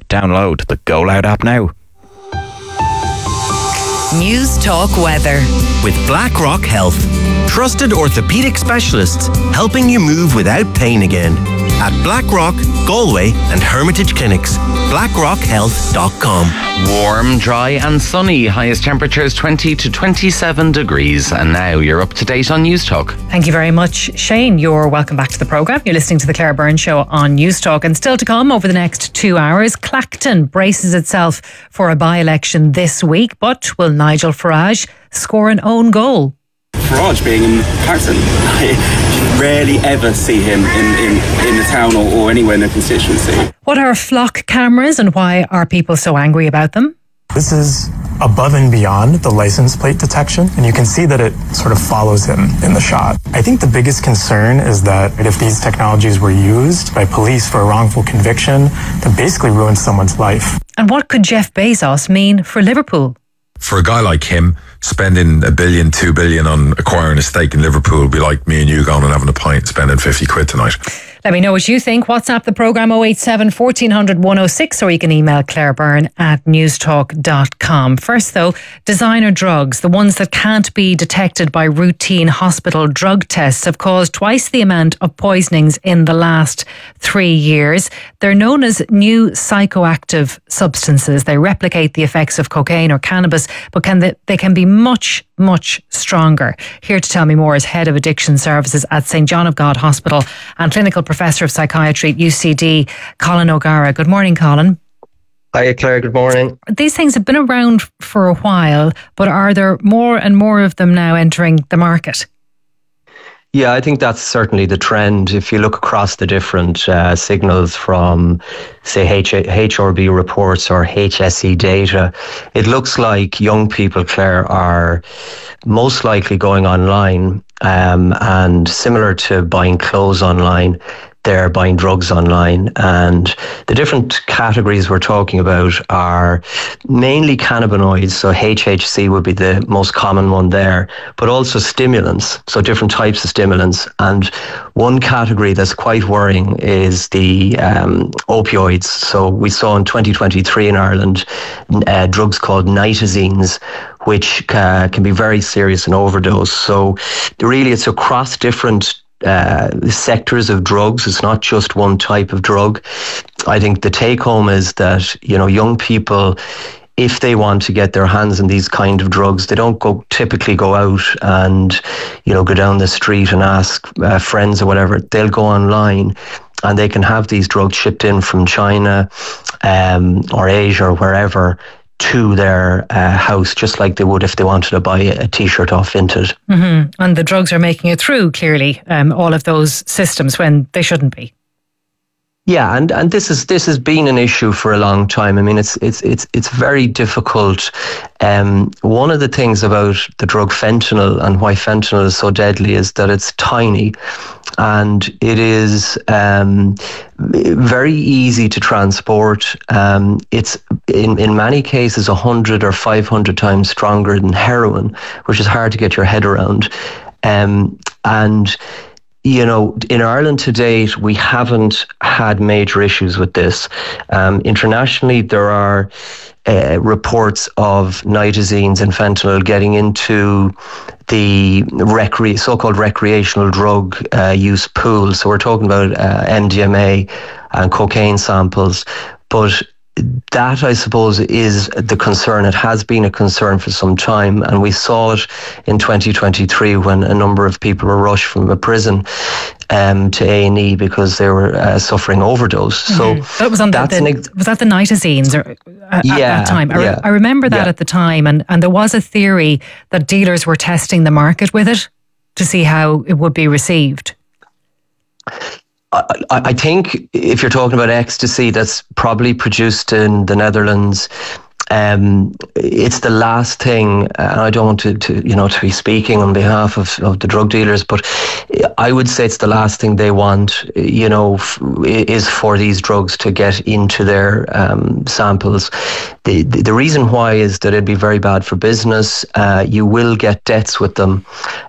Download the Go Loud app now. News Talk Weather. With BlackRock Health. Trusted orthopaedic specialists helping you move without pain again. At BlackRock, Galway and Hermitage Clinics. BlackRockHealth.com. Warm, dry and sunny. Highest temperatures 20 to 27 degrees. And now you're up to date on News Talk. Thank you very much, Shane. You're welcome back to the programme. You're listening to the Claire Byrne Show on News Talk. And still to come over the next 2 hours, Clacton braces itself for a by-election this week. But will Nigel Farage score an own goal? Farage being in Clacton, I rarely ever see him in the town or anywhere in the constituency. What are flock cameras and why are people so angry about them? This is above and beyond the license plate detection, and you can see that it sort of follows him in the shot. I think the biggest concern is that if these technologies were used by police for a wrongful conviction, that basically ruins someone's life. And what could Jeff Bezos mean for Liverpool? For a guy like him, spending $1 billion, $2 billion on acquiring a stake in Liverpool would be like me and you going and having a pint and spending 50 quid tonight. Let me know what you think. WhatsApp the programme 087 1400 106, or you can email Claire Byrne at newstalk.com. First though, designer drugs, the ones that can't be detected by routine hospital drug tests, have caused twice the amount of poisonings in the last 3 years. They're known as new psychoactive substances. They replicate the effects of cocaine or cannabis, but they can be much, much stronger. Here to tell me more is Head of Addiction Services at St John of God Hospital and Clinical Professor of Psychiatry at UCD, Colin O'Gara. Good morning, Colin. Hi, Claire. Good morning. These things have been around for a while, but are there more and more of them now entering the market? Yeah, I think that's certainly the trend. If you look across the different signals from, say, HRB reports or HSE data, it looks like young people, Claire, are most likely going online, and similar to buying clothes online, they're buying drugs online. And the different categories we're talking about are mainly cannabinoids, so HHC would be the most common one there, but also stimulants, so different types of stimulants. And one category that's quite worrying is the opioids. So we saw in 2023 in Ireland drugs called nitazines, which can be very serious in overdose. So really it's across different sectors of drugs. It's not just one type of drug. I think the take home is that, young people, if they want to get their hands on these kind of drugs, they don't typically go out and, go down the street and ask friends or whatever. They'll go online and they can have these drugs shipped in from China or Asia or wherever to their house, just like they would if they wanted to buy a T-shirt off Vinted. Mm-hmm. And the drugs are making it through, clearly, all of those systems when they shouldn't be. Yeah, and this has been an issue for a long time. I mean, it's very difficult. One of the things about the drug fentanyl and why fentanyl is so deadly is that it's tiny, and it is very easy to transport. It's in many cases 100 or 500 times stronger than heroin, which is hard to get your head around. And in Ireland to date, we haven't had major issues with this. Internationally, there are reports of nitazines and fentanyl getting into the so-called recreational drug use pool. So we're talking about MDMA and cocaine samples. But that, I suppose, is the concern. It has been a concern for some time, and we saw it in 2023 when a number of people were rushed from a prison to A&E because they were suffering overdose. Mm-hmm. So was that the nitazines at that time? I remember that at the time, and there was a theory that dealers were testing the market with it to see how it would be received. I think if you're talking about ecstasy, that's probably produced in the Netherlands. it's the last thing, and I don't want to be speaking on behalf of the drug dealers, but I would say it's the last thing they want, is for these drugs to get into their samples. The reason why is that it'd be very bad for business. You will get deaths with them.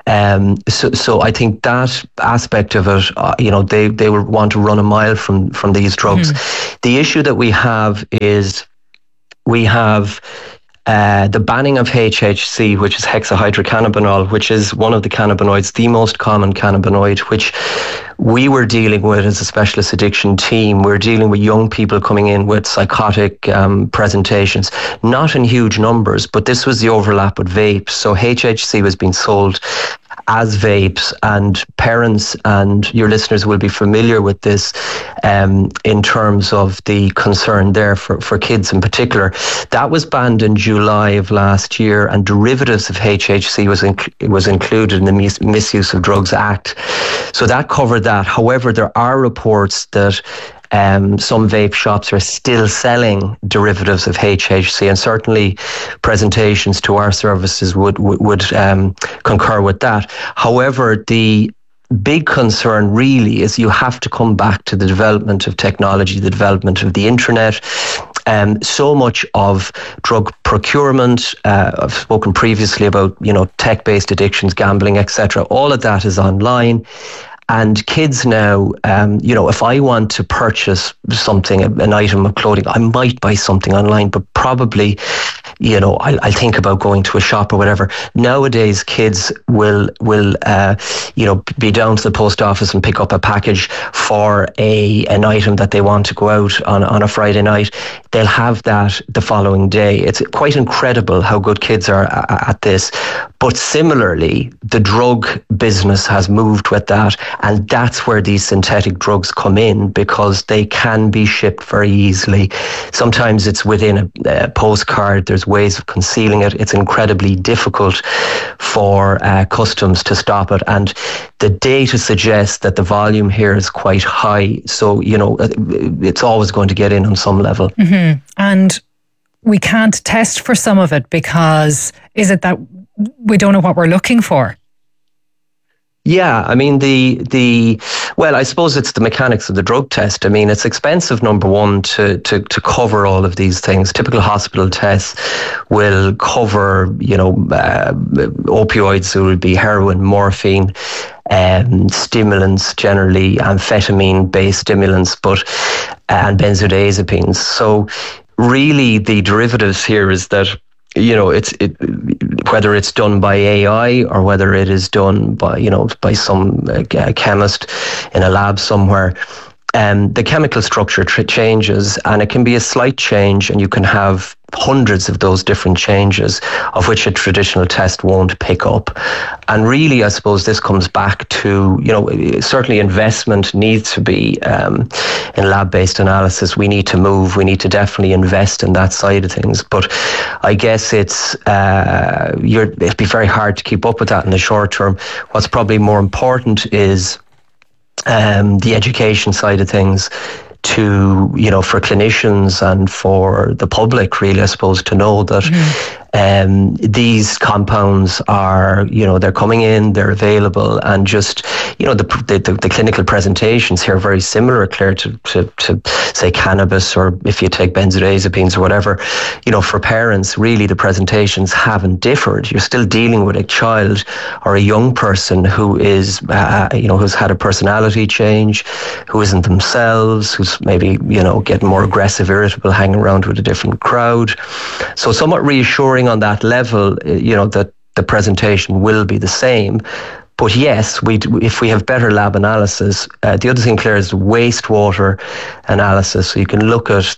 So I think that aspect of it, they will want to run a mile from these drugs. The issue that we have is we have the banning of HHC, which is hexahydrocannabinol, which is one of the cannabinoids, the most common cannabinoid, which we were dealing with as a specialist addiction team. We're dealing with young people coming in with psychotic presentations, not in huge numbers, but this was the overlap with vapes. So HHC was being sold as vapes, and parents and your listeners will be familiar with this in terms of the concern there for kids in particular. That was banned in July of last year, and derivatives of HHC was included in the Misuse of Drugs Act. So that covered that. However, there are reports that some vape shops are still selling derivatives of HHC, and certainly presentations to our services would concur with that. However, the big concern really is you have to come back to the development of technology, the development of the internet. So much of drug procurement, I've spoken previously about, tech-based addictions, gambling, etc. All of that is online. And kids now, if I want to purchase something, an item of clothing, I might buy something online, but probably, I'll think about going to a shop or whatever. Nowadays, kids will be down to the post office and pick up a package for an item that they want to go out on a Friday night. They'll have that the following day. It's quite incredible how good kids are at this. But similarly, the drug business has moved with that. And that's where these synthetic drugs come in, because they can be shipped very easily. Sometimes it's within a postcard. There's ways of concealing it. It's incredibly difficult for customs to stop it. And the data suggests that the volume here is quite high. So, it's always going to get in on some level. Mm-hmm. And we can't test for some of it because is it that we don't know what we're looking for? Yeah, I mean, well, I suppose it's the mechanics of the drug test. I mean, it's expensive, number one, to cover all of these things. Typical hospital tests will cover, opioids, so it would be heroin, morphine, stimulants, generally amphetamine-based stimulants, and benzodiazepines. So really the derivatives here is that, whether it's done by AI or whether it is done by some chemist in a lab somewhere, the chemical structure changes, and it can be a slight change, and you can have hundreds of those different changes, of which a traditional test won't pick up. And really, I suppose this comes back to, certainly investment needs to be in lab-based analysis. We need to definitely invest in that side of things. But I guess it'd be very hard to keep up with that in the short term. What's probably more important is the education side of things, for clinicians and for the public, really, I suppose, to know that these compounds are, they're coming in, they're available, and just, the clinical presentations here are very similar, Claire, to say cannabis, or if you take benzodiazepines or whatever. For parents, really, the presentations haven't differed. You're still dealing with a child or a young person who is, who's had a personality change, who isn't themselves, who's maybe, getting more aggressive, irritable, hanging around with a different crowd. So somewhat reassuring on that level, that the presentation will be the same. But yes, if we have better lab analysis, the other thing, Claire, is wastewater analysis. So you can look at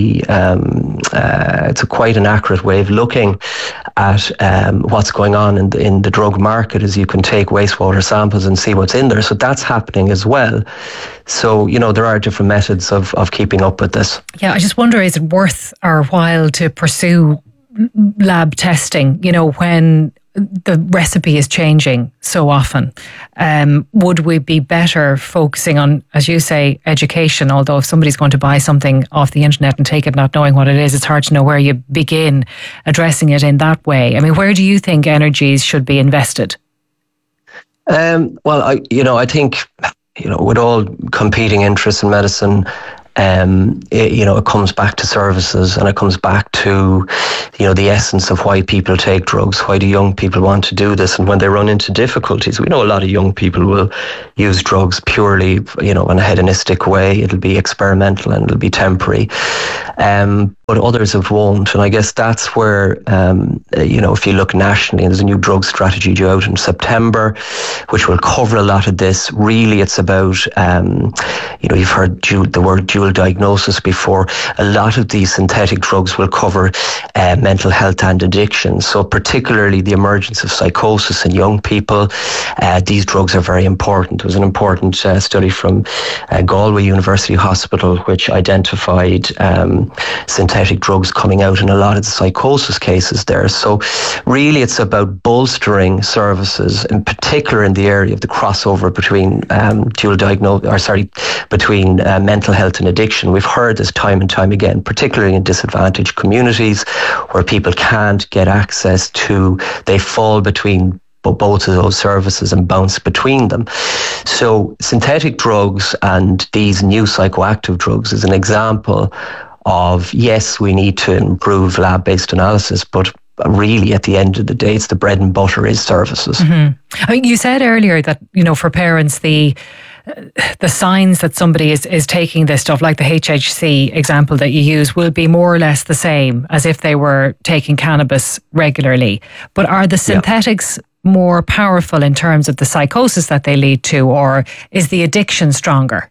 it's quite an accurate way of looking at what's going on in the drug market, is you can take wastewater samples and see what's in there. So that's happening as well. So, there are different methods of keeping up with this. Yeah, I just wonder, is it worth our while to pursue lab testing, when the recipe is changing so often. Would we be better focusing on, as you say, education? Although if somebody's going to buy something off the internet and take it not knowing what it is, it's hard to know where you begin addressing it in that way. I mean, where do you think energies should be invested? Well, I think, with all competing interests in medicine, it comes back to services, and it comes back to, the essence of why people take drugs. Why do young people want to do this? And when they run into difficulties, we know a lot of young people will use drugs purely, in a hedonistic way. It'll be experimental and it'll be temporary. But others it won't. And I guess that's where, if you look nationally, and there's a new drug strategy due out in September, which will cover a lot of this. Really, it's about, you've heard the word dual diagnosis before. A lot of these synthetic drugs will cover mental health and addiction. So particularly the emergence of psychosis in young people, these drugs are very important. There was an important study from Galway University Hospital which identified synthetic drugs coming out in a lot of the psychosis cases there. So really it's about bolstering services, in particular in the area of the crossover between between mental health and addiction. We've heard this time and time again, particularly in disadvantaged communities where people can't get access to, they fall between both of those services and bounce between them. So synthetic drugs and these new psychoactive drugs is an example of, yes, we need to improve lab-based analysis, but really at the end of the day, it's the bread and butter is services. Mm-hmm. I mean, you said earlier that, for parents, the signs that somebody is taking this stuff, like the HHC example that you use, will be more or less the same as if they were taking cannabis regularly. But are the synthetics more powerful in terms of the psychosis that they lead to, or is the addiction stronger?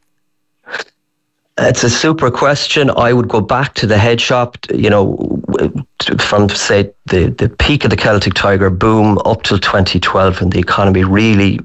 It's a super question. I would go back to the head shop, from, say, the peak of the Celtic Tiger boom up till 2012, when the economy really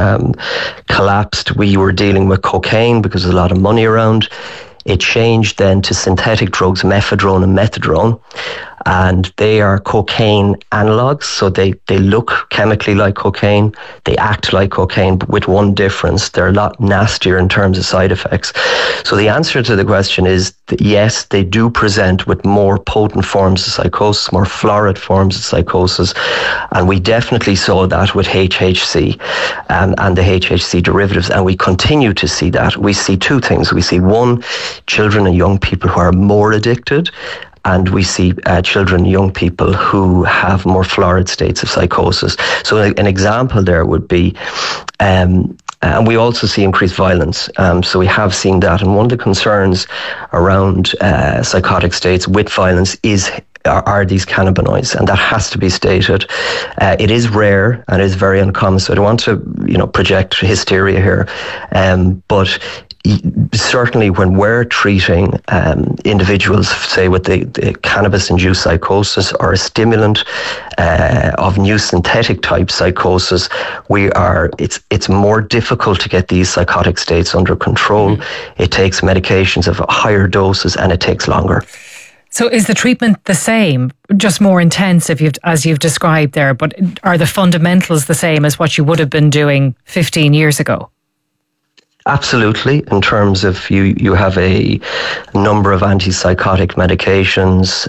collapsed. We were dealing with cocaine because there's a lot of money around. It changed then to synthetic drugs, mephedrone and methadone, and they are cocaine analogues. So they look chemically like cocaine, they act like cocaine, but with one difference: they're a lot nastier in terms of side effects. So the answer to the question is that yes, they do present with more potent forms of psychosis, more florid forms of psychosis, and we definitely saw that with HHC and the HHC derivatives, and we continue to see that. We see two things. We see, one, children and young people who are more addicted, and we see children and young people who have more florid states of psychosis. So an example there would be, and we also see increased violence. So we have seen that. And one of the concerns around psychotic states with violence are these cannabinoids, and that has to be stated. It is rare and it is very uncommon, so I don't want to project hysteria here, but certainly when we're treating individuals, say with the cannabis-induced psychosis or a stimulant of new synthetic type psychosis, it's more difficult to get these psychotic states under control. It takes medications of higher doses and it takes longer. So is the treatment the same, just more intense as you've described there, but are the fundamentals the same as what you would have been doing 15 years ago? Absolutely. In terms of you have a number of antipsychotic medications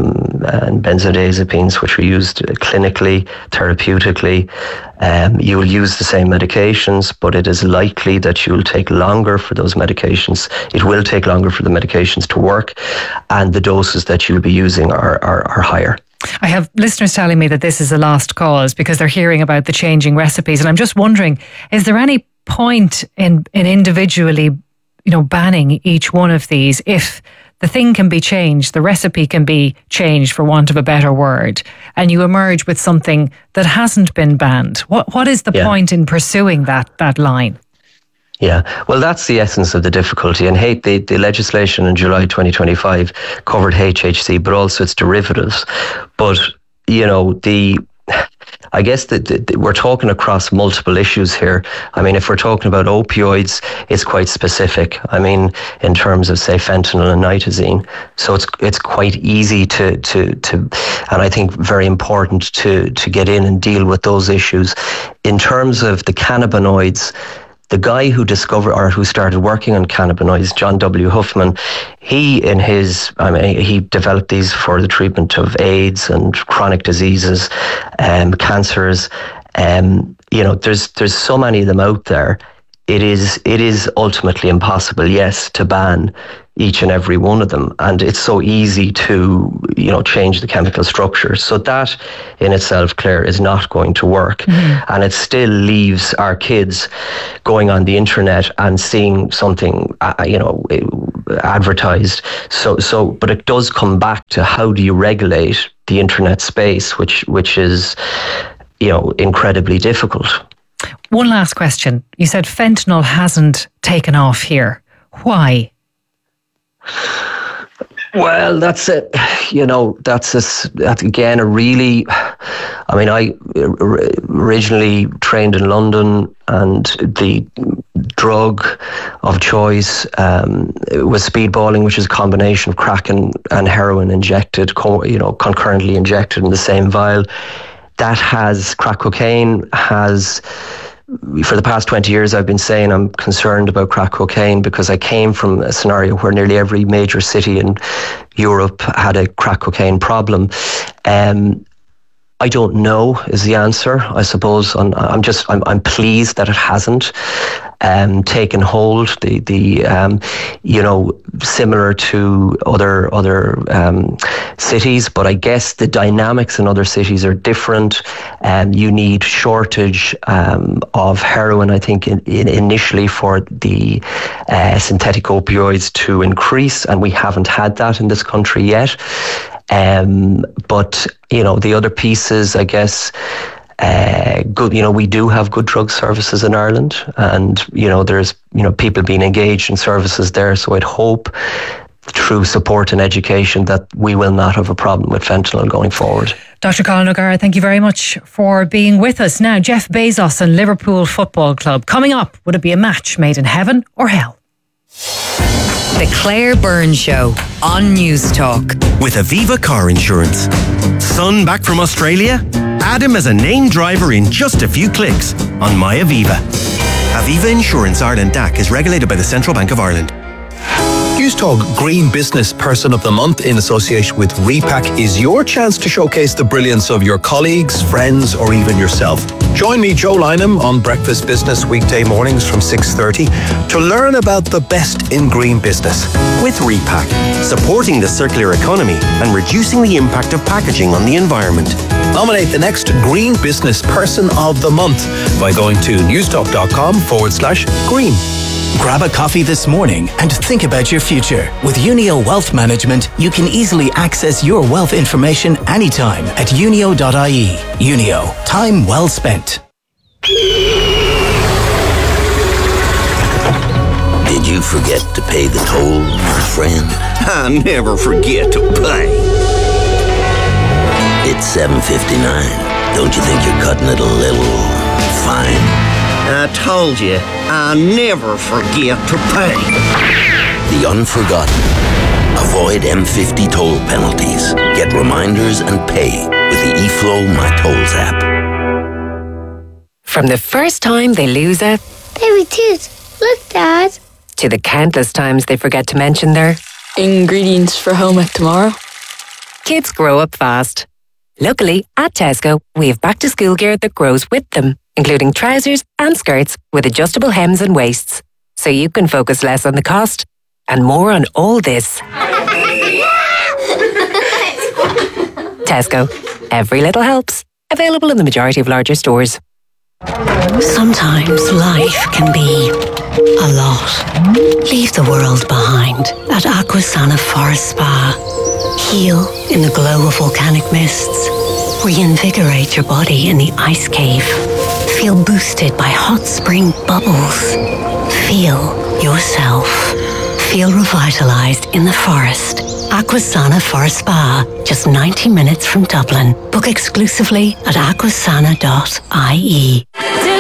and benzodiazepines which are used clinically, therapeutically. You will use the same medications, but it is likely that you will take longer for those medications. It will take longer for the medications to work, and the doses that you'll be using are higher. I have listeners telling me that this is a lost cause because they're hearing about the changing recipes, and I'm just wondering, is there any point in individually, banning each one of these if the thing can be changed, the recipe can be changed, for want of a better word, and you emerge with something that hasn't been banned? What is the point in pursuing that line? Yeah, well, that's the essence of the difficulty. And the legislation in July 2025 covered HHC, but also its derivatives. But, I guess that we're talking across multiple issues here. I mean, if we're talking about opioids, it's quite specific. I mean, in terms of, say, fentanyl and nitazene. So it's quite easy to and I think very important to get in and deal with those issues. In terms of the cannabinoids, the guy who discovered or who started working on cannabinoids, John W. Huffman, he developed these for the treatment of AIDS and chronic diseases, cancers. There's so many of them out there. It is ultimately impossible, yes, to ban each and every one of them, and it's so easy to change the chemical structure. So that in itself, Claire, is not going to work, and it still leaves our kids going on the internet and seeing something advertised. But it does come back to how do you regulate the internet space, which is incredibly difficult. One last question. You said fentanyl hasn't taken off here. Why? Well, that's it. That's again a really. I mean, I originally trained in London, and the drug of choice was speedballing, which is a combination of crack and heroin injected, concurrently injected in the same vial. Crack cocaine has, for the past 20 years, I've been saying I'm concerned about crack cocaine because I came from a scenario where nearly every major city in Europe had a crack cocaine problem. I don't know is the answer. I suppose I'm pleased that it hasn't taken hold. Similar to other cities, but I guess the dynamics in other cities are different. You need shortage of heroin, I think, initially for the synthetic opioids to increase, and we haven't had that in this country yet. But the other pieces, I guess, good. We do have good drug services in Ireland, and there's people being engaged in services there. So I'd hope through support and education that we will not have a problem with fentanyl going forward. Dr. Colin O'Gara, thank you very much for being with us. Now, Jeff Bezos and Liverpool Football Club coming up. Would it be a match made in heaven or hell? The Claire Byrne Show on News Talk. With Aviva Car Insurance. Son back from Australia? Add him as a named driver in just a few clicks on My Aviva. Aviva Insurance Ireland DAC is regulated by the Central Bank of Ireland. News Talk Green Business Person of the Month in association with Repack is your chance to showcase the brilliance of your colleagues, friends, or even yourself. Join me, Joe Lynham, on Breakfast Business weekday mornings from 6:30 to learn about the best in green business. With Repack, supporting the circular economy and reducing the impact of packaging on the environment. Nominate the next Green Business Person of the Month by going to newstalk.com/green. Grab a coffee this morning and think about your future. With Unio Wealth Management, you can easily access your wealth information anytime at unio.ie. Unio, time well spent. Did you forget to pay the toll, my friend? I never forget to pay. It's 7:59. Don't you think you're cutting it a little fine? I told you, I never forget to pay. The unforgotten. Avoid M50 toll penalties. Get reminders and pay with the eFlow My Tolls app. From the first time they lose a baby tooth. Look, Dad. To the countless times they forget to mention their ingredients for home ec tomorrow. Kids grow up fast. Luckily, at Tesco, we have back to school gear that grows with them, including trousers and skirts with adjustable hems and waists, so you can focus less on the cost and more on all this. Tesco. Every little helps. Available in the majority of larger stores. Sometimes life can be a lot. Leave the world behind at Aquasana Forest Spa. Heal in the glow of volcanic mists. Reinvigorate your body in the ice cave. Feel boosted by hot spring bubbles. Feel yourself. Feel revitalized in the forest Aquasana Forest Spa, just 90 minutes from Dublin. Book exclusively at aquasana.ie.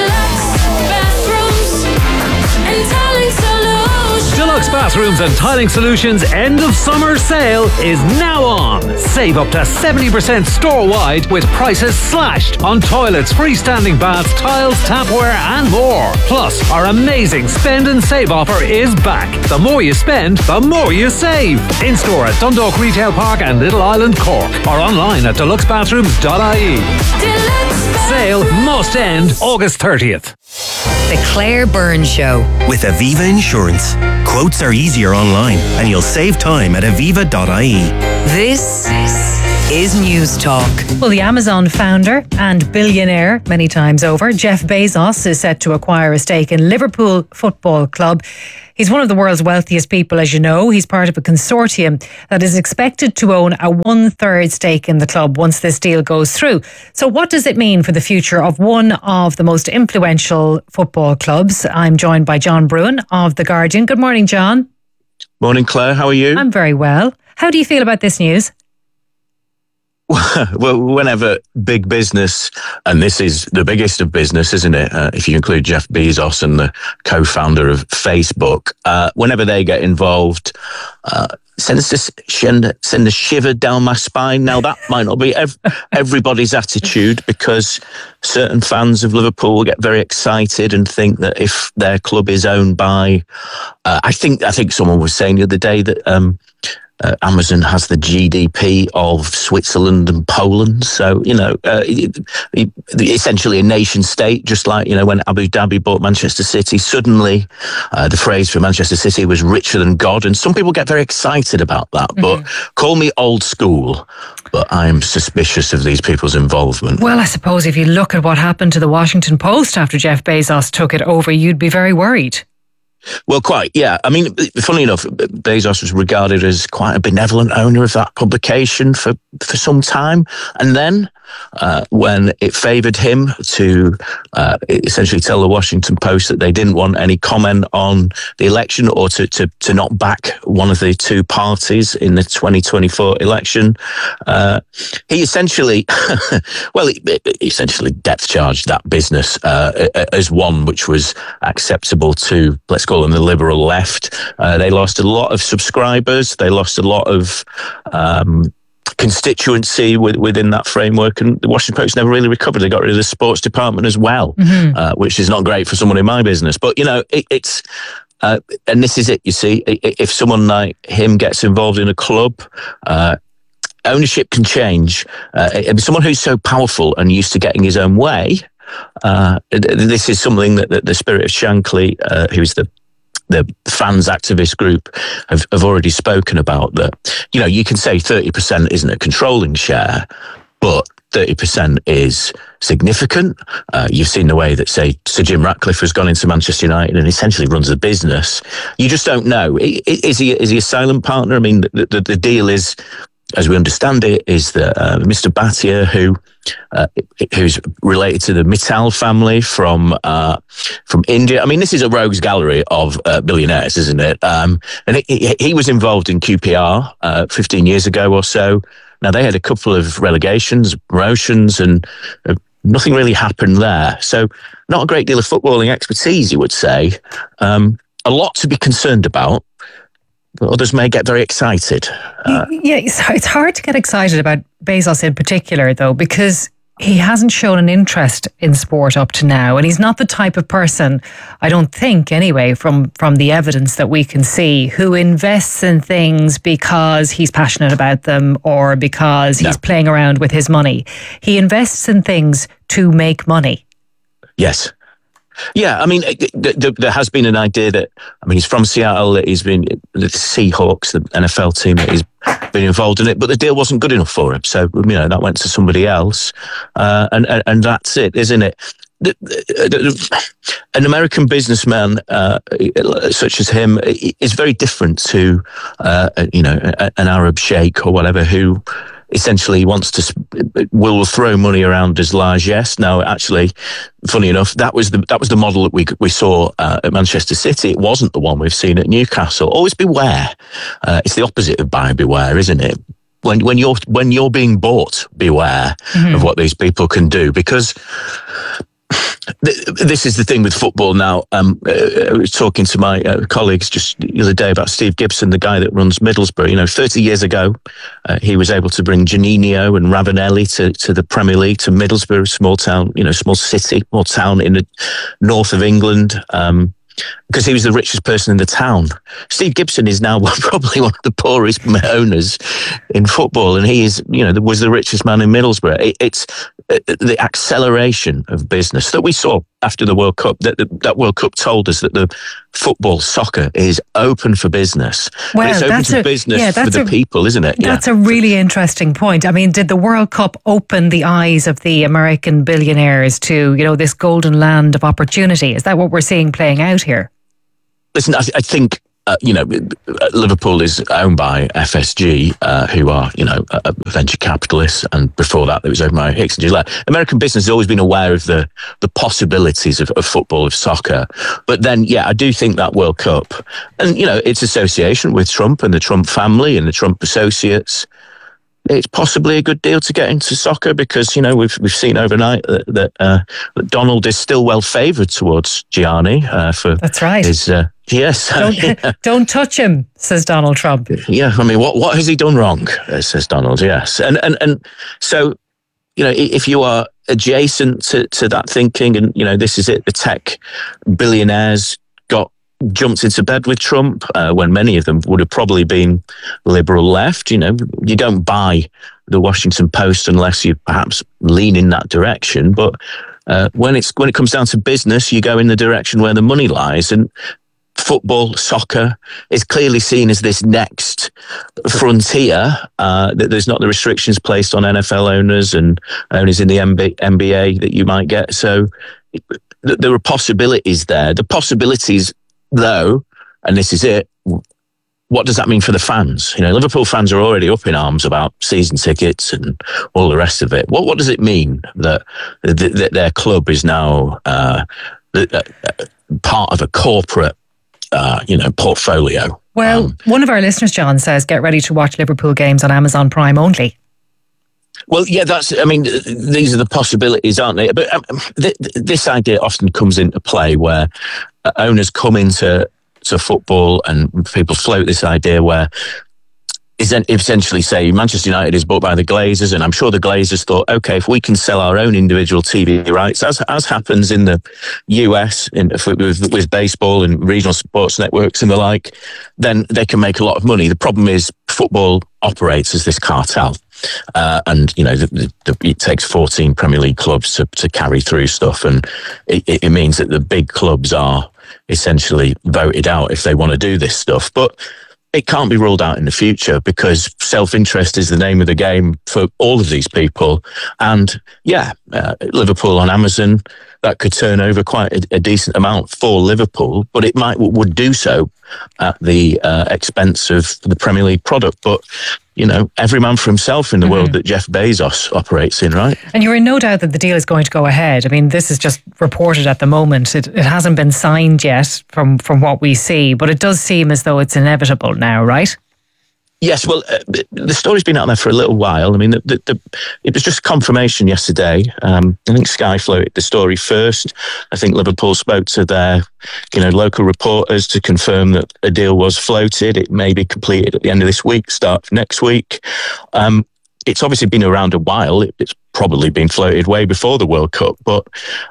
Deluxe Bathrooms and Tiling Solutions end of summer sale is now on. Save up to 70% store-wide with prices slashed on toilets, freestanding baths, tiles, tapware and more. Plus, our amazing spend and save offer is back. The more you spend, the more you save. In-store at Dundalk Retail Park and Little Island, Cork, or online at deluxebathrooms.ie. Sale must end August 30th. The Claire Byrne Show. With Aviva Insurance. Quotes are easier online and you'll save time at aviva.ie. This is News Talk. Well, the Amazon founder and billionaire, many times over, Jeff Bezos, is set to acquire a stake in Liverpool Football Club. He's one of the world's wealthiest people, as you know. He's part of a consortium that is expected to own a 1/3 stake in the club once this deal goes through. So what does it mean for the future of one of the most influential football clubs? I'm joined by John Brewin of The Guardian. Good morning, John. Morning, Claire. How are you? I'm very well. How do you feel about this news? Well, whenever big business, and this is the biggest of business, isn't it? If you include Jeff Bezos and the co-founder of Facebook, whenever they get involved, sends a shiver down my spine. Now, that might not be everybody's attitude, because certain fans of Liverpool get very excited and think that if their club is owned by, I think someone was saying the other day that Amazon has the GDP of Switzerland and Poland. So, essentially a nation state, just like, when Abu Dhabi bought Manchester City, suddenly the phrase for Manchester City was richer than God. And some people get very excited about that. Mm-hmm. But call me old school, but I'm suspicious of these people's involvement. Well, I suppose if you look at what happened to the Washington Post after Jeff Bezos took it over, you'd be very worried. Well, quite, yeah. I mean, funny enough, Bezos was regarded as quite a benevolent owner of that publication for some time. And then when it favoured him to essentially tell the Washington Post that they didn't want any comment on the election, or to not back one of the two parties in the 2024 election, he essentially, he essentially depth charged that business as one which was acceptable to, let's call them the liberal left. They lost a lot of subscribers. They lost a lot of constituency within that framework, and the Washington Post never really recovered. They got rid of the sports department as well, which is not great for someone in my business. But it's and this is it. You see, if someone like him gets involved in a club, ownership can change. Someone who's so powerful and used to getting his own way. This is something that the Spirit of Shankly, who's the fans activist group, have already spoken about. That, you can say 30% isn't a controlling share, but 30% is significant. You've seen the way that, say, Sir Jim Ratcliffe has gone into Manchester United and essentially runs the business. You just don't know. Is he a silent partner? I mean, the deal is, as we understand it, is that Mr. Bhatia, who's related to the Mittal family from India. I mean, this is a rogues gallery of billionaires, isn't it? And he was involved in QPR 15 years ago or so. Now, they had a couple of relegations, promotions, and nothing really happened there. So not a great deal of footballing expertise, you would say. A lot to be concerned about. But others may get very excited. It's hard to get excited about Bezos in particular, though, because he hasn't shown an interest in sport up to now. And he's not the type of person, I don't think anyway, from the evidence that we can see, who invests in things because he's passionate about them or because he's playing around with his money. He invests in things to make money. Yes. Yeah, I mean, there has been an idea that, he's from Seattle, that he's been, the Seahawks, the NFL team, that he's been involved in it, but the deal wasn't good enough for him. So, that went to somebody else. And that's it, isn't it? An American businessman such as him is very different to, an Arab sheikh or whatever, who essentially wants to will throw money around as largesse. Now, actually, funny enough, that was the model that we saw at Manchester City. It wasn't the one we've seen at Newcastle. Always beware. It's the opposite of buy beware, isn't it? When you're being bought, beware of what these people can do, because this is the thing with football now. I was talking to my colleagues just the other day about Steve Gibson, the guy that runs Middlesbrough. 30 years ago, he was able to bring Juninho and Ravanelli to the Premier League, to Middlesbrough, small town, small city, small town in the north of England. Because he was the richest person in the town. Steve Gibson is now probably one of the poorest owners in football, and he is, was the richest man in Middlesbrough. It's the acceleration of business that we saw after the World Cup. That World Cup told us that the football, soccer, is open for business. Well, it's open for business for the people, isn't it? That's a really interesting point. I mean, did the World Cup open the eyes of the American billionaires to, this golden land of opportunity? Is that what we're seeing playing out here? Listen, I think, Liverpool is owned by FSG, who are, venture capitalists. And before that, it was owned by Hicks and Gillette. American business has always been aware of the possibilities of football, of soccer. But then, I do think that World Cup and, its association with Trump and the Trump family and the Trump associates, it's possibly a good deal to get into soccer because, we've seen overnight that Donald is still well favoured towards Gianni for That's right. his... Yes. Don't touch him, says Donald Trump. Yeah, I mean, what has he done wrong, says Donald, yes. And so, if you are adjacent to that thinking and, this is it, the tech billionaires jumped into bed with Trump when many of them would have probably been liberal left. You don't buy the Washington Post unless you perhaps lean in that direction. But when it comes down to business, you go in the direction where the money lies. And football, soccer is clearly seen as this next frontier. That there's not the restrictions placed on NFL owners and owners in the NBA that you might get. So there are possibilities there. The possibilities, though, and this is it, what does that mean for the fans? Liverpool fans are already up in arms about season tickets and all the rest of it. What does it mean that their club is now part of a corporate portfolio? Well, one of our listeners, John, says get ready to watch Liverpool games on Amazon Prime only. Well, yeah, these are the possibilities, aren't they? But this idea often comes into play where owners come into football and people float this idea where essentially say Manchester United is bought by the Glazers, and I'm sure the Glazers thought, okay, if we can sell our own individual TV rights, as happens in the US with baseball and regional sports networks and the like, then they can make a lot of money. The problem is football operates as this cartel. And it takes 14 Premier League clubs to carry through stuff, and it means that the big clubs are essentially voted out if they want to do this stuff. But it can't be ruled out in the future because self-interest is the name of the game for all of these people. And Liverpool on Amazon, that could turn over quite a decent amount for Liverpool, but it would do so at the expense of the Premier League product. But every man for himself in the world that Jeff Bezos operates in, right? And you're in no doubt that the deal is going to go ahead. I mean, this is just reported at the moment. It hasn't been signed yet from what we see, but it does seem as though it's inevitable now, right? Yes, well, the story's been out there for a little while. I mean, it was just confirmation yesterday. I think Sky floated the story first. I think Liverpool spoke to their, local reporters to confirm that a deal was floated. It may be completed at the end of this week, start of next week. It's obviously been around a while. It's probably been floated way before the World Cup, but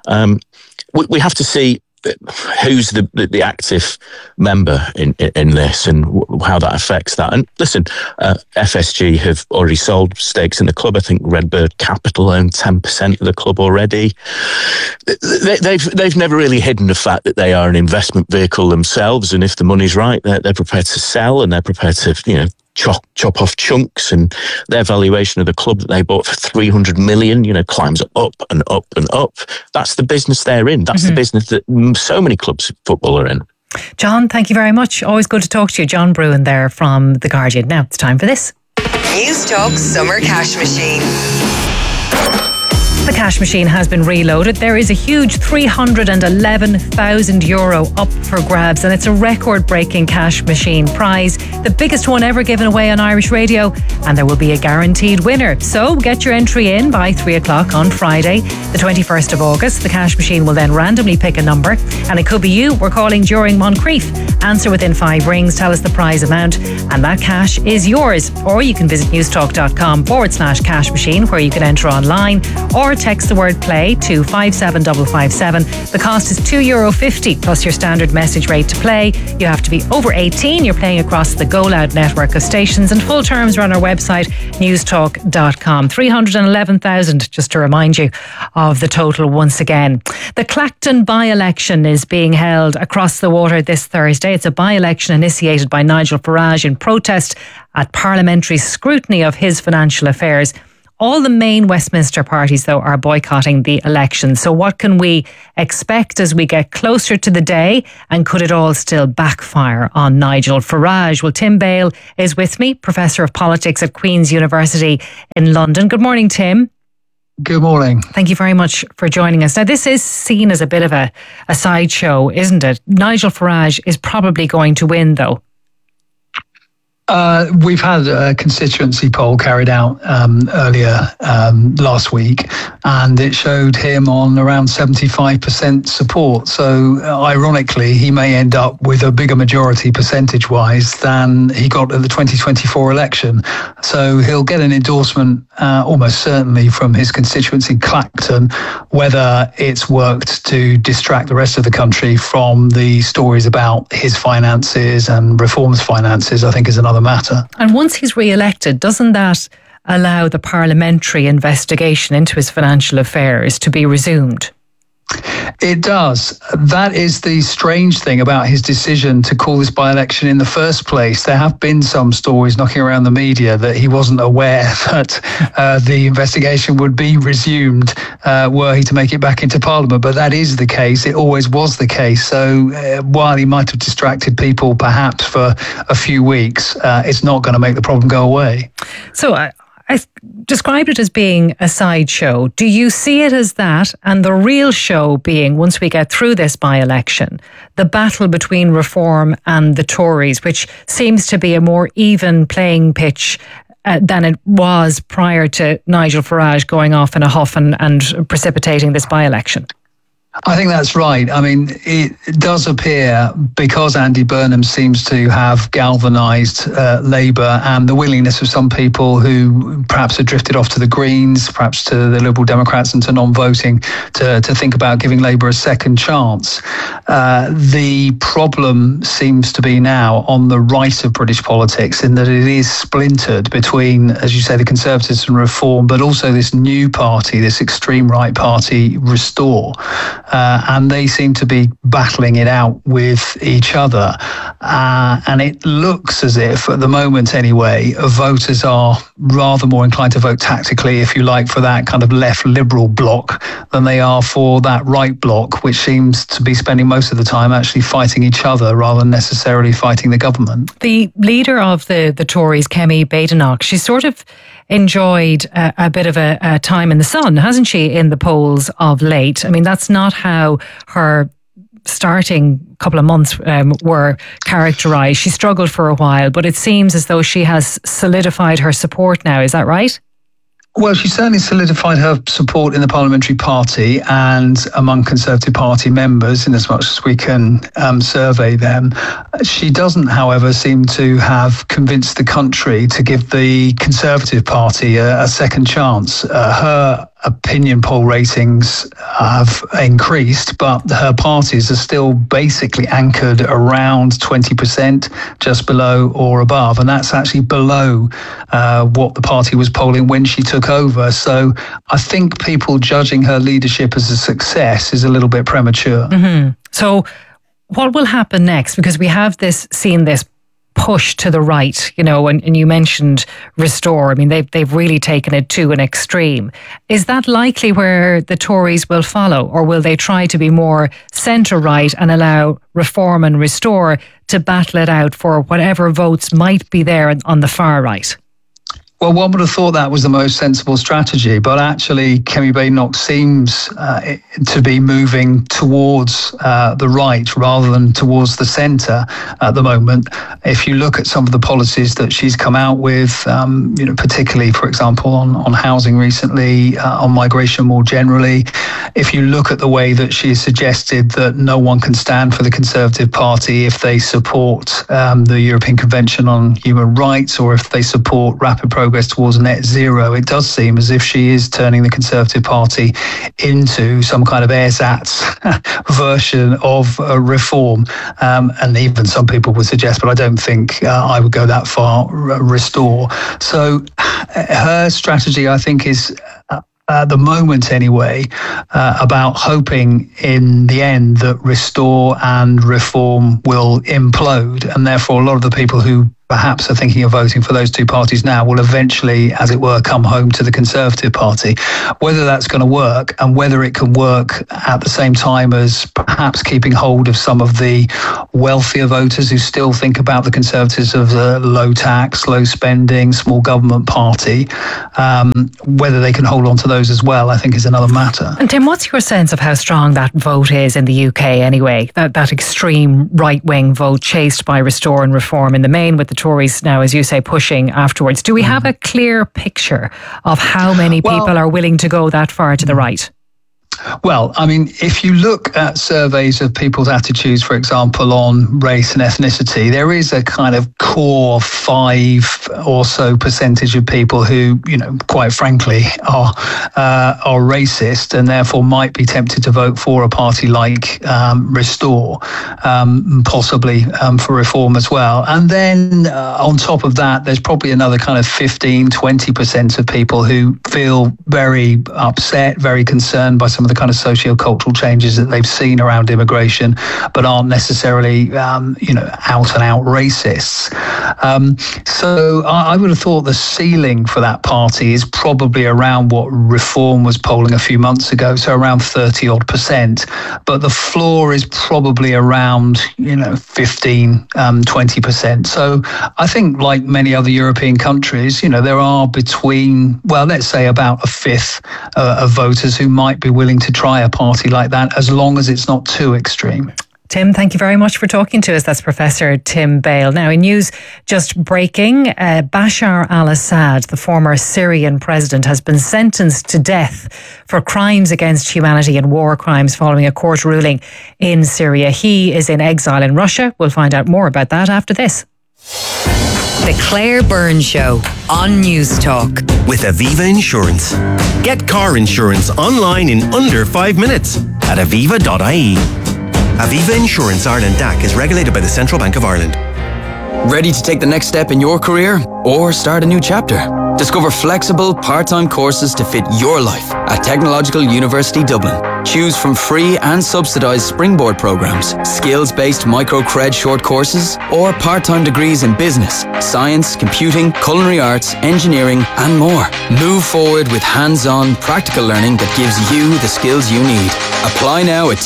we have to see who's the active member in this and how that affects that. And listen, FSG have already sold stakes in the club. I think Redbird Capital own 10% of the club already. They've never really hidden the fact that they are an investment vehicle themselves, and if the money's right, they're prepared to sell and they're prepared to chop off chunks, and their valuation of the club that they bought for 300 million, climbs up and up and up. That's the business they're in. That's the business that so many clubs of football are in. John, thank you very much. Always good to talk to you. John Brewin there from The Guardian. Now it's time for this. News Talk Summer Cash Machine. The cash machine has been reloaded. There is a huge €311,000 up for grabs, and it's a record-breaking cash machine prize, the biggest one ever given away on Irish radio, and there will be a guaranteed winner. So get your entry in by 3 o'clock on Friday, the 21st of August. The cash machine will then randomly pick a number, and it could be you we're calling during Moncrief. Answer within 5 rings, tell us the prize amount, and that cash is yours. Or you can visit newstalk.com/cash machine, where you can enter online, or text the word play to 57557. The cost is €2.50 plus your standard message rate to play. You have to be over 18. You're playing across the Go Loud network of stations, and full terms are on our website newstalk.com. 311,000, just to remind you of the total once again. The Clacton by-election is being held across the water this Thursday. It's a by-election initiated by Nigel Farage in protest at parliamentary scrutiny of his financial affairs. All the main Westminster parties, though, are boycotting the election. So what can we expect as we get closer to the day? And could it all still backfire on Nigel Farage? Well, Tim Bale is with me, Professor of Politics at Queen's University in London. Good morning, Tim. Good morning. Thank you very much for joining us. Now, this is seen as a bit of a sideshow, isn't it? Nigel Farage is probably going to win, though. We've had a constituency poll carried out earlier last week, and it showed him on around 75% support. So ironically, he may end up with a bigger majority percentage-wise than he got at the 2024 election. So he'll get an endorsement almost certainly from his constituency Clacton. Whether it's worked to distract the rest of the country from the stories about his finances and Reform's finances, I think is another matter. And once he's re-elected, doesn't that allow the parliamentary investigation into his financial affairs to be resumed? It does. That is the strange thing about his decision to call this by-election in the first place. There have been some stories knocking around the media that he wasn't aware that the investigation would be resumed were he to make it back into Parliament. But that is the case. It always was the case. So while he might have distracted people perhaps for a few weeks, it's not going to make the problem go away. So I described it as being a sideshow. Do you see it as that, and the real show being, once we get through this by-election, the battle between Reform and the Tories, which seems to be a more even playing pitch than it was prior to Nigel Farage going off in a huff and precipitating this by-election? I think that's right. I mean, it does appear, because Andy Burnham seems to have galvanised Labour and the willingness of some people who perhaps had drifted off to the Greens, perhaps to the Liberal Democrats and to non-voting, to think about giving Labour a second chance. The problem seems to be now on the right of British politics, in that it is splintered between, as you say, the Conservatives and Reform, but also this new party, this extreme right party, Restore. And they seem to be battling it out with each other. And it looks as if, at the moment anyway, voters are rather more inclined to vote tactically, if you like, for that kind of left liberal bloc than they are for that right bloc, which seems to be spending most of the time actually fighting each other rather than necessarily fighting the government. The leader of the Tories, Kemi Badenoch, she's sort of enjoyed a bit of a time in the sun, hasn't she, in the polls of late? I mean, that's not how her starting couple of months were characterised. She struggled for a while, but it seems as though she has solidified her support now. Is that right? Well, she certainly solidified her support in the parliamentary party and among Conservative Party members, in as much as we can survey them. She doesn't, however, seem to have convinced the country to give the Conservative Party a second chance. Her opinion poll ratings have increased, but her parties are still basically anchored around 20%, just below or above. And that's actually below what the party was polling when she took over. So I think people judging her leadership as a success is a little bit premature. Mm-hmm. So what will happen next? Because we have seen this push to the right, you know, and you mentioned Restore. I mean, they've really taken it to an extreme. Is that likely where the Tories will follow, or will they try to be more centre-right and allow Reform and Restore to battle it out for whatever votes might be there on the far right? Well, one would have thought that was the most sensible strategy, but actually Kemi Badenoch seems to be moving towards the right rather than towards the centre at the moment. If you look at some of the policies that she's come out with, particularly, for example, on housing recently, on migration more generally, if you look at the way that she has suggested that no one can stand for the Conservative Party if they support the European Convention on Human Rights or if they support rapid progress towards net zero, it does seem as if she is turning the Conservative Party into some kind of ersatz version of reform. And even some people would suggest, but I don't think I would go that far, restore. So her strategy, I think, is at the moment anyway, about hoping in the end that restore and reform will implode. And therefore, a lot of the people who perhaps are thinking of voting for those two parties now will eventually, as it were, come home to the Conservative Party. Whether that's going to work and whether it can work at the same time as perhaps keeping hold of some of the wealthier voters who still think about the Conservatives as a low tax, low spending, small government party, whether they can hold on to those as well, I think is another matter. And Tim, what's your sense of how strong that vote is in the UK anyway? That extreme right-wing vote chased by restore and reform in the main, with the Tories now, as you say, pushing afterwards. Do we have a clear picture of how many people are willing to go that far to the right? Well, I mean, if you look at surveys of people's attitudes, for example, on race and ethnicity, there is a kind of core 5 or so percentage of people who, quite frankly, are racist and therefore might be tempted to vote for a party like Restore, possibly for reform as well. And then on top of that, there's probably another kind of 15-20% of people who feel very upset, very concerned by some of the kind of socio-cultural changes that they've seen around immigration, but aren't necessarily, out and out racists. So I would have thought the ceiling for that party is probably around what Reform was polling a few months ago, so around 30-odd%. But the floor is probably around, 15-20%. So I think, like many other European countries, there are between, let's say about a fifth of voters who might be willing to try a party like that, as long as it's not too extreme. Tim, thank you very much for talking to us. That's Professor Tim Bale. Now, in news just breaking, Bashar al-Assad, the former Syrian president, has been sentenced to death for crimes against humanity and war crimes following a court ruling in Syria. He is in exile in Russia. We'll find out more about that after this. The Claire Byrne Show on News Talk. With Aviva Insurance. Get car insurance online in under 5 minutes at aviva.ie. Aviva Insurance Ireland DAC is regulated by the Central Bank of Ireland. Ready to take the next step in your career or start a new chapter? Discover flexible, part-time courses to fit your life at Technological University Dublin. Choose from free and subsidised springboard programmes, skills-based micro-cred short courses, or part-time degrees in business, science, computing, culinary arts, engineering, and more. Move forward with hands-on, practical learning that gives you the skills you need. Apply now at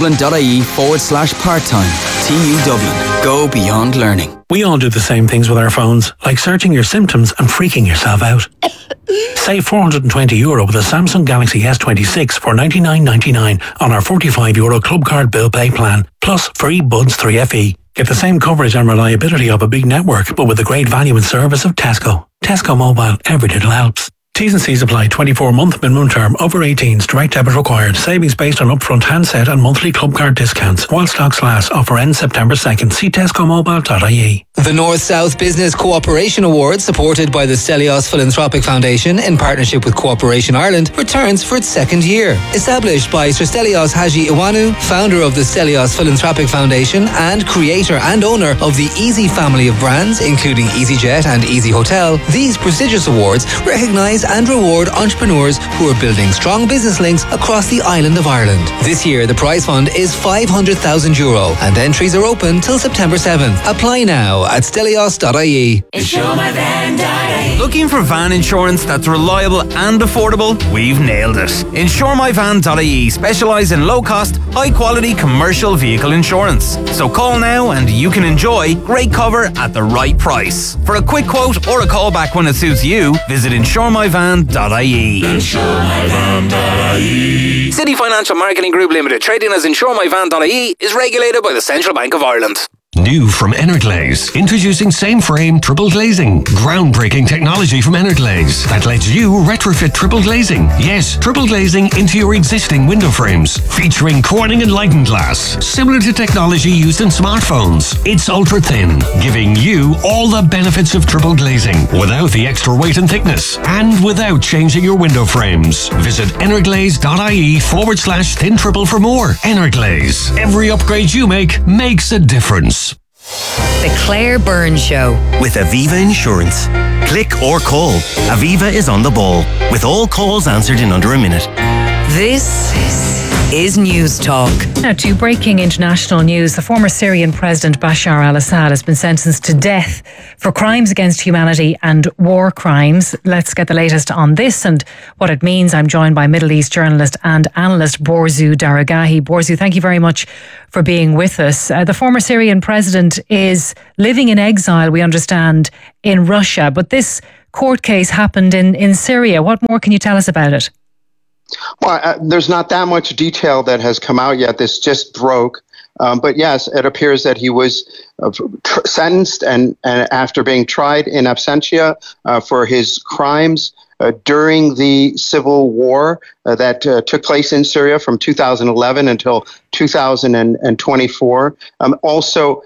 tudublin.ie/part-time. TU Dublin. Go beyond learning. We all do the same things with our phones, like searching your symptoms and freaking yourself out. Save €420 with a Samsung Galaxy S26 for $99.99 on our €45 Club Card Bill Pay plan, plus free Buds 3FE. Get the same coverage and reliability of a big network, but with the great value and service of Tesco. Tesco Mobile, every little helps. T's and C's apply. 24-month minimum term. Over 18s. Direct debit required. Savings based on upfront handset and monthly club card discounts. While stocks last. Offer ends September 2nd. See tescomobile.ie. The North-South Business Cooperation Award, supported by the Stelios Philanthropic Foundation in partnership with Cooperation Ireland, returns for its second year. Established by Sir Stelios Haji Iwanu, founder of the Stelios Philanthropic Foundation and creator and owner of the Easy family of brands, including EasyJet and Easy Hotel, these prestigious awards recognise and reward entrepreneurs who are building strong business links across the island of Ireland. This year, the prize fund is €500,000 and entries are open till September 7th. Apply now at stelios.ie. Look Looking for van insurance that's reliable and affordable? We've nailed it. InsureMyVan.ie specialise in low-cost, high-quality commercial vehicle insurance. So call now and you can enjoy great cover at the right price. For a quick quote or a call back when it suits you, visit InsureMyVan.ie. InsureMyVan.ie. City Financial Marketing Group Limited, trading as InsureMyVan.ie, is regulated by the Central Bank of Ireland. New from Energlaze, introducing same frame triple glazing. Groundbreaking technology from Energlaze that lets you retrofit triple glazing. Yes, triple glazing into your existing window frames, featuring Corning Enlightened glass, similar to technology used in smartphones. It's ultra thin, giving you all the benefits of triple glazing without the extra weight and thickness, and without changing your window frames. Visit energlaze.ie/thin triple for more. Energlaze. Every upgrade you make makes a difference. The Claire Byrne Show. With Aviva Insurance. Click or call. Aviva is on the ball, with all calls answered in under a minute. This is News Talk. Now to breaking international news. The former Syrian President Bashar al-Assad has been sentenced to death for crimes against humanity and war crimes. Let's get the latest on this and what it means. I'm joined by Middle East journalist and analyst Borzu Daragahi. Borzu, thank you very much for being with us. The former Syrian president is living in exile, we understand, in Russia. But this court case happened in Syria. What more can you tell us about it? Well, there's not that much detail that has come out yet. This just broke. But yes, it appears that he was sentenced and after being tried in absentia for his crimes during the civil war that took place in Syria from 2011 until 2024. Also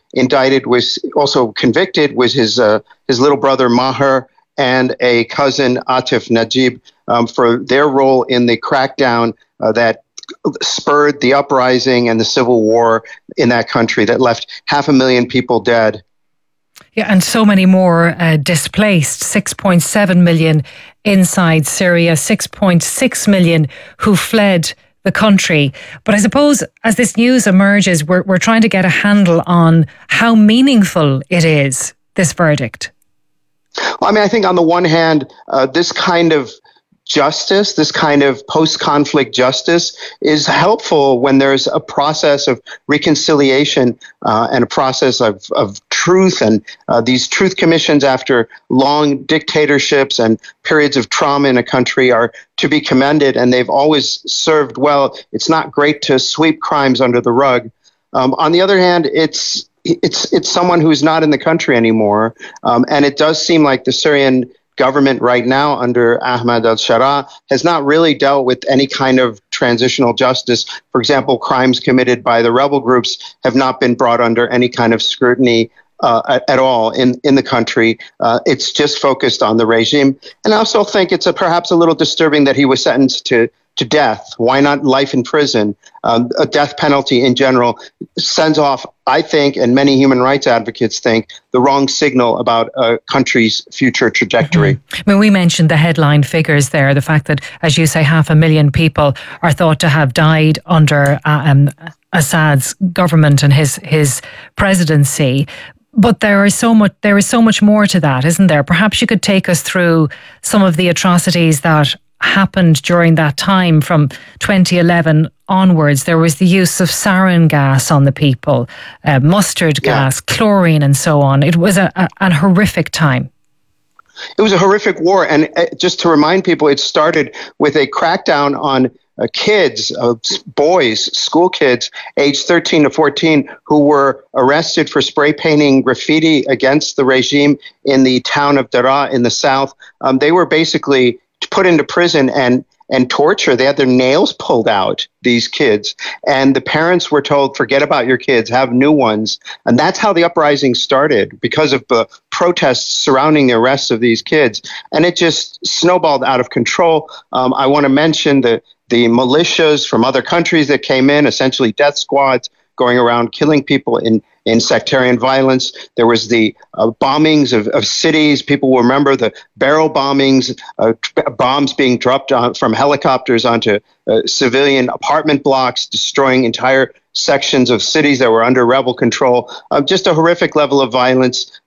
convicted was his little brother Maher and a cousin Atif Najib for their role in the crackdown that spurred the uprising and the civil war in that country that left 500,000 people dead. Yeah, and so many more displaced, 6.7 million inside Syria, 6.6 million who fled the country. But I suppose as this news emerges, we're trying to get a handle on how meaningful it is, this verdict. Well, I mean, I think on the one hand, this kind of justice, this kind of post-conflict justice is helpful when there's a process of reconciliation and a process of truth. And these truth commissions after long dictatorships and periods of trauma in a country are to be commended, and they've always served well. It's not great to sweep crimes under the rug. On the other hand, it's someone who's not in the country anymore. And it does seem like the Syrian government right now under Ahmad al-Sharaa has not really dealt with any kind of transitional justice. For example, crimes committed by the rebel groups have not been brought under any kind of scrutiny at all in the country. It's just focused on the regime. And I also think it's perhaps a little disturbing that he was sentenced to death. Why not life in prison? A death penalty in general sends off, I think, and many human rights advocates think, the wrong signal about a country's future trajectory. Mm-hmm. I mean, we mentioned the headline figures there, the fact that, as you say, 500,000 people are thought to have died under Assad's government and his presidency. But there is so much more to that, isn't there? Perhaps you could take us through some of the atrocities that happened during that time from 2011 onwards. There was the use of sarin gas on the people, mustard gas, chlorine and so on. It was a horrific time. It was a horrific war. And just to remind people, it started with a crackdown on kids, boys, school kids, aged 13 to 14, who were arrested for spray painting graffiti against the regime in the town of Daraa in the south. They were basically put into prison and torture. They had their nails pulled out, these kids. And the parents were told, forget about your kids, have new ones. And that's how the uprising started, because of the protests surrounding the arrests of these kids. And it just snowballed out of control. I want to mention the militias from other countries that came in, essentially death squads, going around killing people in sectarian violence. There was the bombings of cities. People will remember the barrel bombings, bombs being dropped from helicopters onto civilian apartment blocks, destroying entire sections of cities that were under rebel control. Just a horrific level of violence.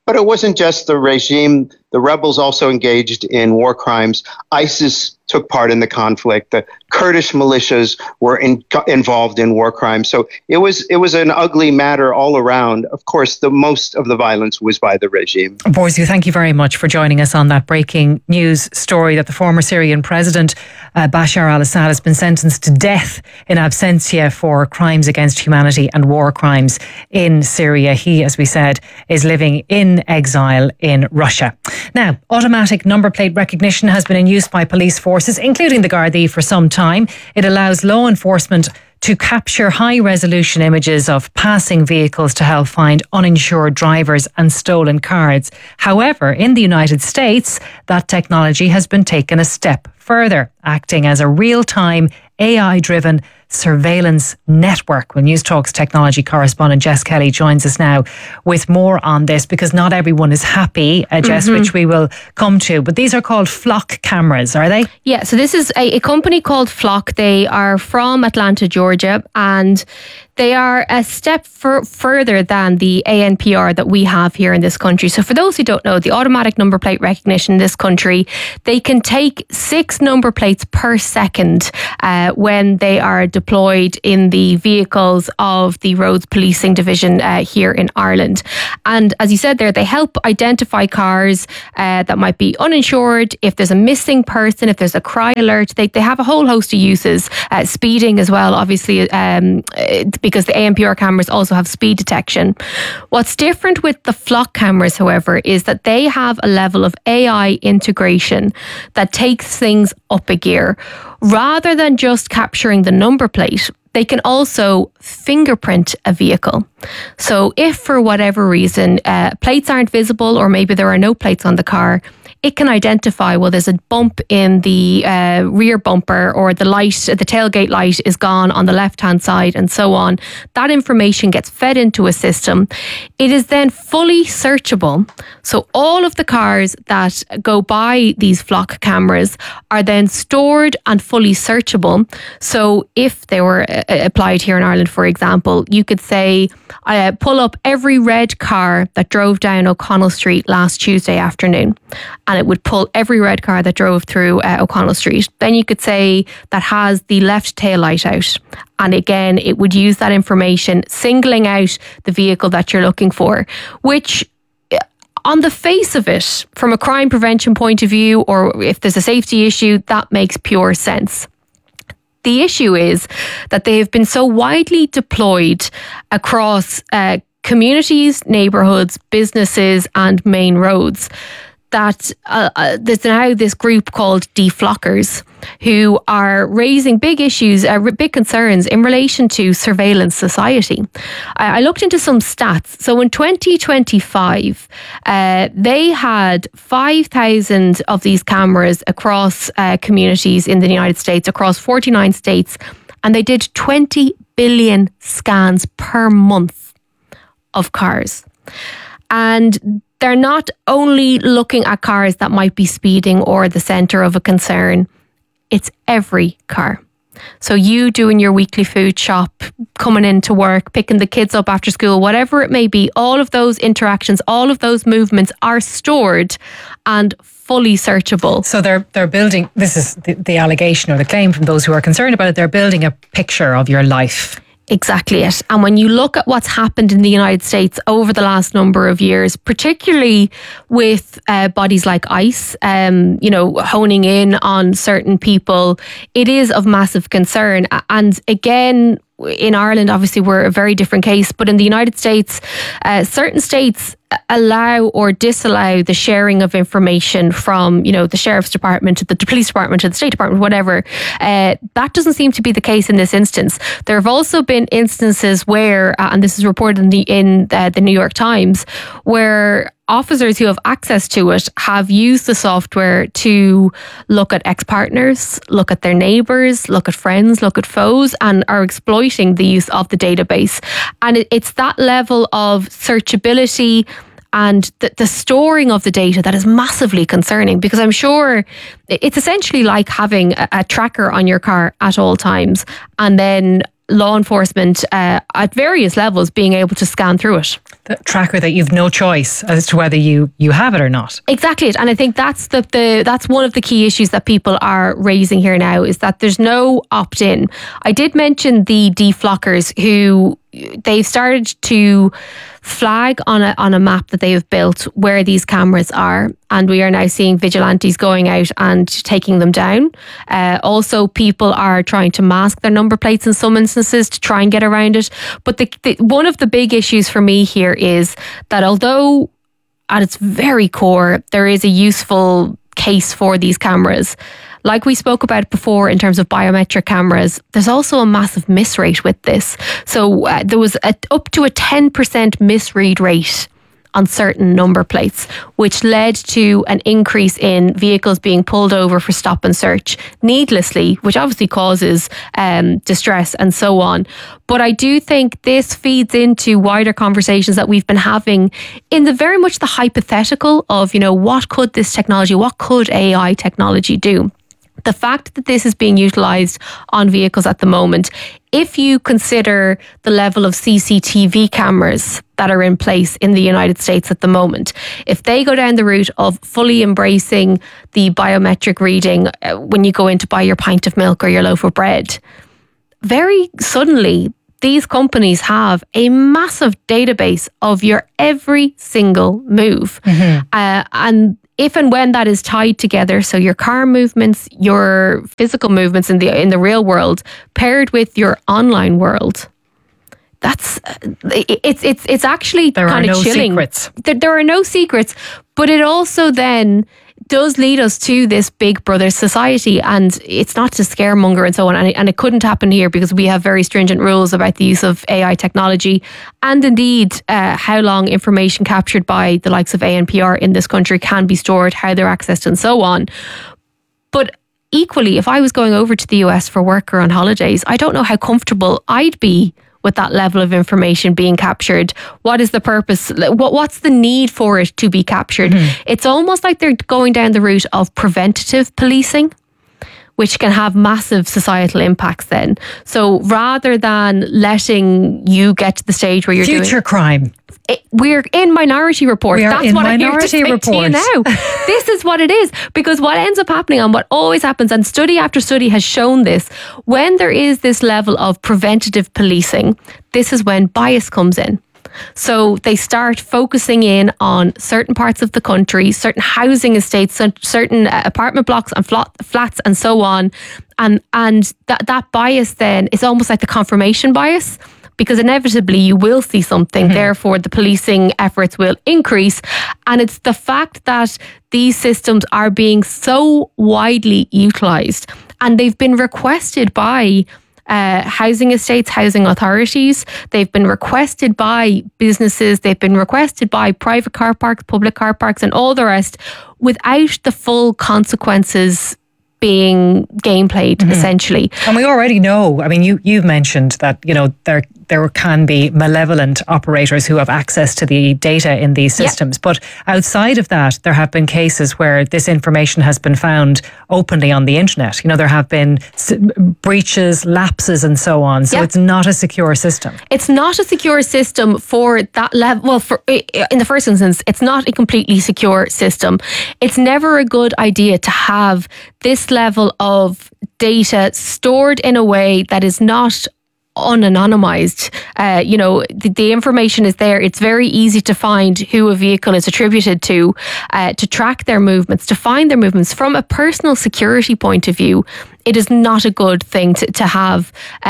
But it wasn't just the regime. The rebels also engaged in war crimes. ISIS took part in the conflict. The Kurdish militias were involved in war crimes. So it was an ugly matter all around. Of course, the most of the violence was by the regime. Borzu, thank you very much for joining us on that breaking news story that the former Syrian president Bashar al-Assad has been sentenced to death in absentia for crimes against humanity and war crimes in Syria. He, as we said, is living in exile in Russia. Now, automatic number plate recognition has been in use by police forces, including the Gardaí, for some time. It allows law enforcement to capture high-resolution images of passing vehicles to help find uninsured drivers and stolen cars. However, in the United States, that technology has been taken a step further, acting as a real-time AI-driven surveillance network. Well, News Talk's technology correspondent Jess Kelly joins us now with more on this, because not everyone is happy, Jess, which we will come to. But these are called Flock cameras, are they? Yeah, so this is a company called Flock. They are from Atlanta, Georgia, and they are a step further than the ANPR that we have here in this country. So for those who don't know, the automatic number plate recognition in this country, they can take 6 number plates per second when they are deployed in the vehicles of the Roads Policing Division here in Ireland. And as you said there, they help identify cars that might be uninsured, if there's a missing person, if there's a cry alert. They have a whole host of uses, speeding as well, obviously, because the ANPR cameras also have speed detection. What's different with the Flock cameras, however, is that they have a level of AI integration that takes things up a gear. Rather than just capturing the number plate, they can also fingerprint a vehicle. So if for whatever reason plates aren't visible, or maybe there are no plates on the car, it can identify, well, there's a bump in the rear bumper, or the tailgate light is gone on the left-hand side, and so on. That information gets fed into a system. It is then fully searchable. So all of the cars that go by these Flock cameras are then stored and fully searchable. So if they were applied here in Ireland, for example, you could say, pull up every red car that drove down O'Connell Street last Tuesday afternoon, and it would pull every red car that drove through O'Connell Street. Then you could say that has the left tail light out. And again, it would use that information, singling out the vehicle that you're looking for, which on the face of it, from a crime prevention point of view, or if there's a safety issue, that makes pure sense. The issue is that they have been so widely deployed across communities, neighbourhoods, businesses and main roads that there's now this group called deflockers who are raising big issues, big concerns in relation to surveillance society. I looked into some stats. So in 2025, they had 5,000 of these cameras across communities in the United States, across 49 states, and they did 20 billion scans per month of cars. And they're not only looking at cars that might be speeding or the centre of a concern, it's every car. So you doing your weekly food shop, coming into work, picking the kids up after school, whatever it may be, all of those interactions, all of those movements are stored and fully searchable. So they're building, this is the allegation or the claim from those who are concerned about it, they're building a picture of your life. Exactly it. And when you look at what's happened in the United States over the last number of years, particularly with bodies like ICE, honing in on certain people, it is of massive concern. And again, in Ireland, obviously, we're a very different case. But in the United States, certain states allow or disallow the sharing of information from, the sheriff's department to the police department to the state department, whatever. That doesn't seem to be the case in this instance. There have also been instances where, and this is reported in the New York Times, where officers who have access to it have used the software to look at ex-partners, look at their neighbours, look at friends, look at foes, and are exploiting the use of the database. And it's that level of searchability and the storing of the data that is massively concerning, because I'm sure it's essentially like having a tracker on your car at all times, and then law enforcement at various levels being able to scan through it. The tracker that you've no choice as to whether you have it or not. Exactly. And I think that's that's one of the key issues that people are raising here now, is that there's no opt-in. I did mention the deflockers who they've started to flag on a map that they have built where these cameras are, and we are now seeing vigilantes going out and taking them down. Also, people are trying to mask their number plates in some instances to try and get around it. But one of the big issues for me here is that although at its very core there is a useful case for these cameras, like we spoke about before in terms of biometric cameras, there's also a massive miss rate with this. So there was up to a 10% misread rate on certain number plates, which led to an increase in vehicles being pulled over for stop and search needlessly, which obviously causes distress and so on. But I do think this feeds into wider conversations that we've been having in the very much the hypothetical of, what could this technology, what could AI technology do? The fact that this is being utilised on vehicles at the moment, if you consider the level of CCTV cameras that are in place in the United States at the moment, if they go down the route of fully embracing the biometric reading when you go in to buy your pint of milk or your loaf of bread, very suddenly these companies have a massive database of your every single move. And if and when that is tied together, so your car movements, your physical movements in the real world, paired with your online world, it's actually kind of chilling. There are no secrets, but it also then does lead us to this Big Brother society, and it's not to scaremonger and so on, and it couldn't happen here because we have very stringent rules about the use of AI technology, and indeed how long information captured by the likes of ANPR in this country can be stored, how they're accessed and so on. But equally, if I was going over to the US for work or on holidays, I don't know how comfortable I'd be with that level of information being captured. What is the purpose? What's the need for it to be captured? It's almost like they're going down the route of preventative policing, which can have massive societal impacts then. So rather than letting you get to the stage where you're future crime. We're in Minority Report. That's what Minority Report. Now, this is what it is, because what ends up happening, and what always happens, and study after study has shown this, when there is this level of preventative policing, this is when bias comes in. So they start focusing in on certain parts of the country, certain housing estates, certain apartment blocks and flats and so on. And that bias then is almost like the confirmation bias, because inevitably you will see something, therefore the policing efforts will increase. And it's the fact that these systems are being so widely utilised, and they've been requested by housing estates, housing authorities, they've been requested by businesses, they've been requested by private car parks, public car parks and all the rest, without the full consequences being gameplayed, essentially. And we already know, I mean, you've mentioned that, there can be malevolent operators who have access to the data in these systems. But outside of that, there have been cases where this information has been found openly on the internet. There have been breaches, lapses and so on. So it's not a secure system. It's not a secure system for that level. Well, in the first instance, it's not a completely secure system. It's never a good idea to have this level of data stored in a way that is not unanonymized. The information is there. It's very easy to find who a vehicle is attributed to track their movements, to find their movements. From a personal security point of view, it is not a good thing to have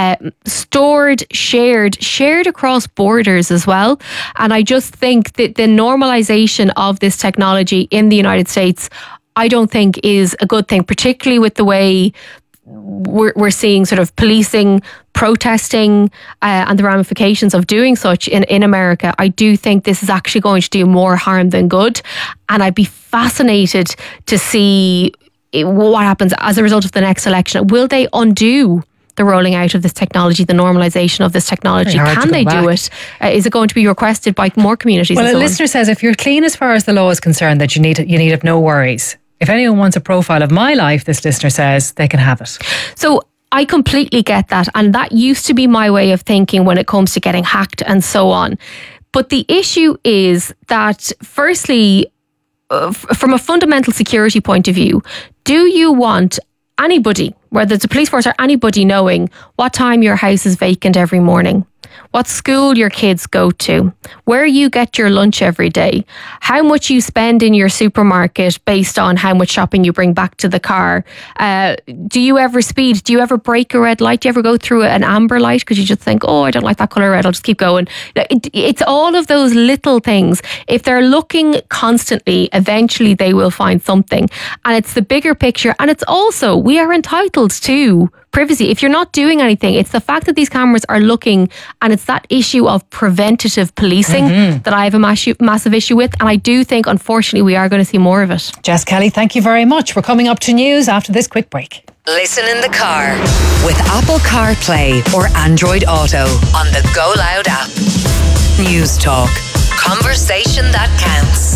stored, shared across borders as well. And I just think that the normalization of this technology in the United States, I don't think is a good thing, particularly with the way we're seeing sort of policing, protesting, and the ramifications of doing such in America. I do think this is actually going to do more harm than good. And I'd be fascinated to see what happens as a result of the next election. Will they undo the rolling out of this technology, the normalisation of this technology? Can they do it? Is it going to be requested by more communities? Well, a listener says, if you're clean as far as the law is concerned, that you need have no worries. If anyone wants a profile of my life, this listener says, they can have it. So I completely get that. And that used to be my way of thinking when it comes to getting hacked and so on. But the issue is that, firstly, from a fundamental security point of view, do you want anybody, whether it's a police force or anybody, knowing what time your house is vacant every morning, what school your kids go to, where you get your lunch every day, how much you spend in your supermarket based on how much shopping you bring back to the car? Do you ever speed? Do you ever break a red light? Do you ever go through an amber light because you just think, oh, I don't like that colour red, I'll just keep going? It's all of those little things. If they're looking constantly, eventually they will find something. And it's the bigger picture. And it's also, we are entitled to privacy. If you're not doing anything, it's the fact that these cameras are looking, and it's that issue of preventative policing that I have a massive issue with. And I do think, unfortunately, we are going to see more of it. Jess Kelly, thank you very much. We're coming up to news after this quick break. Listen in the car with Apple CarPlay or Android Auto on the Go Loud app. News Talk. Conversation that counts.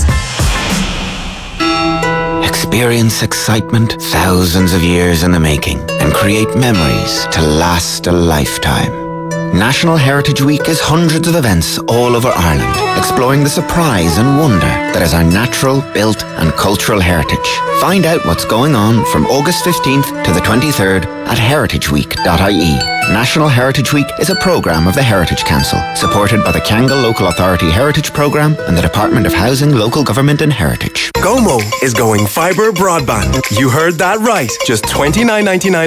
Experience excitement thousands of years in the making and create memories to last a lifetime. National Heritage Week is hundreds of events all over Ireland, exploring the surprise and wonder that is our natural, built and cultural heritage. Find out what's going on from August 15th to the 23rd at heritageweek.ie. National Heritage Week is a programme of the Heritage Council, supported by the Kangol Local Authority Heritage Programme and the Department of Housing, Local Government and Heritage. Gomo is going fibre broadband. You heard that right. Just $29.99